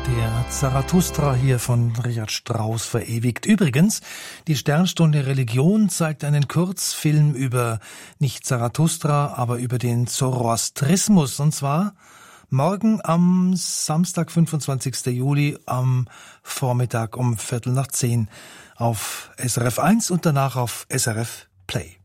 Der Zarathustra hier von Richard Strauss verewigt. Übrigens, die Sternstunde Religion zeigt einen Kurzfilm über nicht Zarathustra, aber über den Zoroastrismus. Und zwar morgen am Samstag, 25. Juli, am Vormittag um 9:15 auf SRF 1 und danach auf SRF Play.